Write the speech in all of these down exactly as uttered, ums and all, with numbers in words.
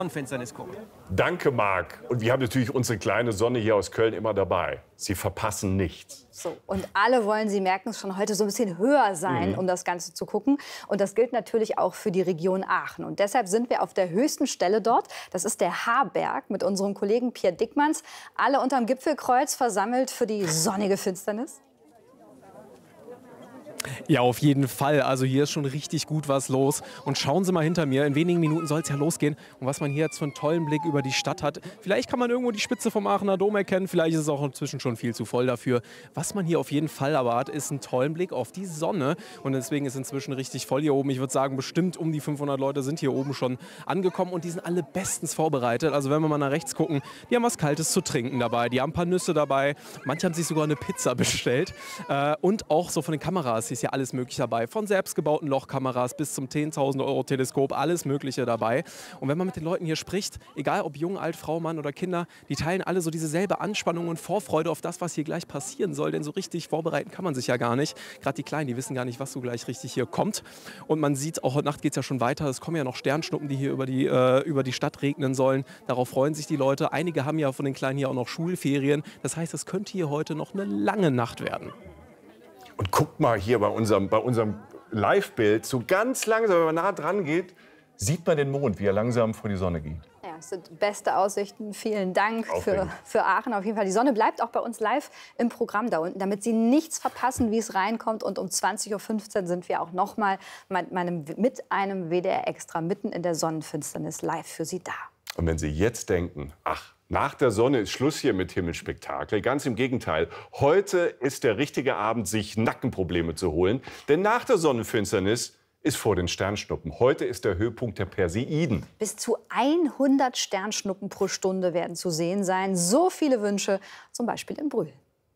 Finsternis gucken. Danke, Marc. Und wir haben natürlich unsere kleine Sonne hier aus Köln immer dabei. Sie verpassen nichts. So, und alle wollen, Sie merken es schon, heute so ein bisschen höher sein, mhm. um das Ganze zu gucken. Und das gilt natürlich auch für die Region Aachen. Und deshalb sind wir auf der höchsten Stelle dort. Das ist der Haarberg mit unserem Kollegen Pierre Dickmanns. Alle unterm Gipfelkreuz versammelt für die sonnige Finsternis. Ja, auf jeden Fall. Also hier ist schon richtig gut was los. Und schauen Sie mal hinter mir, in wenigen Minuten soll es ja losgehen. Und was man hier jetzt für einen tollen Blick über die Stadt hat. Vielleicht kann man irgendwo die Spitze vom Aachener Dom erkennen. Vielleicht ist es auch inzwischen schon viel zu voll dafür. Was man hier auf jeden Fall aber hat, ist einen tollen Blick auf die Sonne. Und deswegen ist es inzwischen richtig voll hier oben. Ich würde sagen, bestimmt um die fünfhundert Leute sind hier oben schon angekommen. Und die sind alle bestens vorbereitet. Also wenn wir mal nach rechts gucken, die haben was Kaltes zu trinken dabei. Die haben ein paar Nüsse dabei. Manche haben sich sogar eine Pizza bestellt. Äh, und auch so von den Kameras ist ja alles möglich dabei. Von selbstgebauten Lochkameras bis zum zehntausend Euro Teleskop, alles Mögliche dabei. Und wenn man mit den Leuten hier spricht, egal ob jung, alt, Frau, Mann oder Kinder, die teilen alle so dieselbe Anspannung und Vorfreude auf das, was hier gleich passieren soll. Denn so richtig vorbereiten kann man sich ja gar nicht. Gerade die Kleinen, die wissen gar nicht, was so gleich richtig hier kommt. Und man sieht, auch heute Nacht geht es ja schon weiter. Es kommen ja noch Sternschnuppen, die hier über die, äh, über die Stadt regnen sollen. Darauf freuen sich die Leute. Einige haben ja von den Kleinen hier auch noch Schulferien. Das heißt, es könnte hier heute noch eine lange Nacht werden. Und guckt mal hier bei unserem, bei unserem Live-Bild, so ganz langsam, wenn man nah dran geht, sieht man den Mond, wie er langsam vor die Sonne geht. Ja, es sind beste Aussichten. Vielen Dank für, für Aachen. Auf jeden Fall. Die Sonne bleibt auch bei uns live im Programm da unten, damit Sie nichts verpassen, wie es reinkommt. Und um zwanzig Uhr fünfzehn sind wir auch noch mal mit, meinem, mit einem W D R Extra mitten in der Sonnenfinsternis live für Sie da. Und wenn Sie jetzt denken, ach, nach der Sonne ist Schluss hier mit Himmelsspektakel. Ganz im Gegenteil. Heute ist der richtige Abend, sich Nackenprobleme zu holen. Denn nach der Sonnenfinsternis ist vor den Sternschnuppen. Heute ist der Höhepunkt der Perseiden. Bis zu hundert Sternschnuppen pro Stunde werden zu sehen sein. So viele Wünsche, zum Beispiel in Brühl.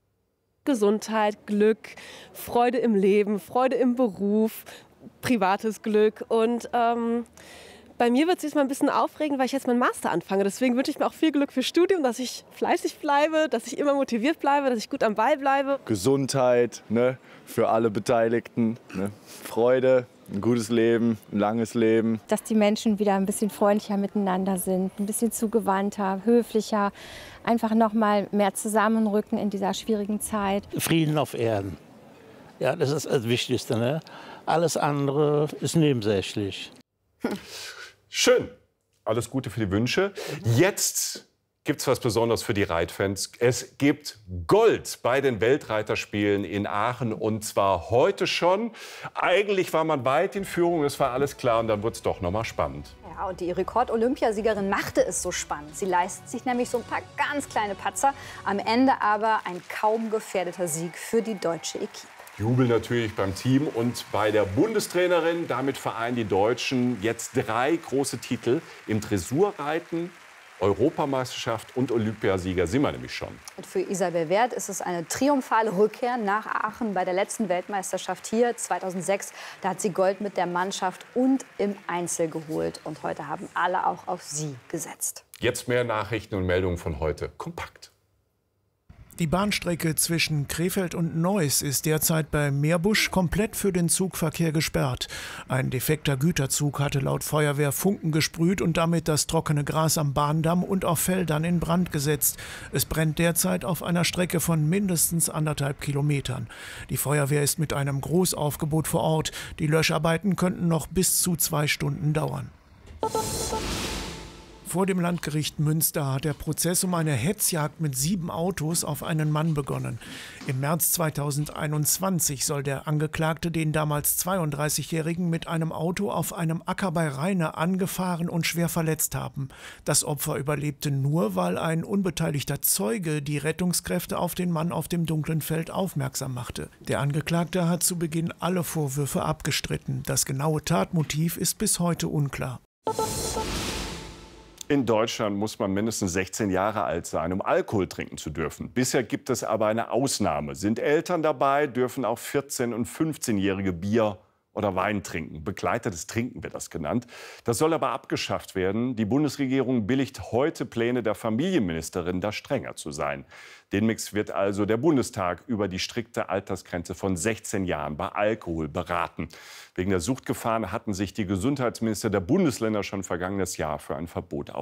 Gesundheit, Glück, Freude im Leben, Freude im Beruf, privates Glück und ähm bei mir wird es jetzt mal ein bisschen aufregend, weil ich jetzt meinen Master anfange. Deswegen wünsche ich mir auch viel Glück fürs Studium, dass ich fleißig bleibe, dass ich immer motiviert bleibe, dass ich gut am Ball bleibe. Gesundheit, ne, für alle Beteiligten, ne, Freude, ein gutes Leben, ein langes Leben. Dass die Menschen wieder ein bisschen freundlicher miteinander sind, ein bisschen zugewandter, höflicher, einfach noch mal mehr zusammenrücken in dieser schwierigen Zeit. Frieden auf Erden. Ja, das ist das Wichtigste, ne? Alles andere ist nebensächlich. Schön. Alles Gute für die Wünsche. Jetzt gibt es was Besonderes für die Reitfans. Es gibt Gold bei den Weltreiterspielen in Aachen. Und zwar heute schon. Eigentlich war man weit in Führung, es war alles klar. Und dann wurde es doch noch mal spannend. Ja, und die Rekord-Olympiasiegerin machte es so spannend. Sie leistet sich nämlich so ein paar ganz kleine Patzer. Am Ende aber ein kaum gefährdeter Sieg für die deutsche Equipe. Jubel natürlich beim Team und bei der Bundestrainerin. Damit vereinen die Deutschen jetzt drei große Titel im Dressurreiten, Europameisterschaft und Olympiasieger sind wir nämlich schon. Und für Isabel Werth ist es eine triumphale Rückkehr nach Aachen bei der letzten Weltmeisterschaft hier zweitausendsechs. Da hat sie Gold mit der Mannschaft und im Einzel geholt. Und heute haben alle auch auf sie gesetzt. Jetzt mehr Nachrichten und Meldungen von heute. Kompakt. Die Bahnstrecke zwischen Krefeld und Neuss ist derzeit bei Meerbusch komplett für den Zugverkehr gesperrt. Ein defekter Güterzug hatte laut Feuerwehr Funken gesprüht und damit das trockene Gras am Bahndamm und auf Feldern in Brand gesetzt. Es brennt derzeit auf einer Strecke von mindestens anderthalb Kilometern. Die Feuerwehr ist mit einem Großaufgebot vor Ort. Die Löscharbeiten könnten noch bis zu zwei Stunden dauern. Vor dem Landgericht Münster hat der Prozess um eine Hetzjagd mit sieben Autos auf einen Mann begonnen. Im März zweitausendeinundzwanzig soll der Angeklagte den damals zweiunddreißigjährigen mit einem Auto auf einem Acker bei Rheine angefahren und schwer verletzt haben. Das Opfer überlebte nur, weil ein unbeteiligter Zeuge die Rettungskräfte auf den Mann auf dem dunklen Feld aufmerksam machte. Der Angeklagte hat zu Beginn alle Vorwürfe abgestritten. Das genaue Tatmotiv ist bis heute unklar. In Deutschland muss man mindestens sechzehn Jahre alt sein, um Alkohol trinken zu dürfen. Bisher gibt es aber eine Ausnahme. Sind Eltern dabei, dürfen auch vierzehn- und fünfzehnjährige Bier oder Wein trinken. Begleitetes Trinken wird das genannt. Das soll aber abgeschafft werden. Die Bundesregierung billigt heute Pläne der Familienministerin, da strenger zu sein. Demnächst wird also der Bundestag über die strikte Altersgrenze von sechzehn Jahren bei Alkohol beraten. Wegen der Suchtgefahren hatten sich die Gesundheitsminister der Bundesländer schon vergangenes Jahr für ein Verbot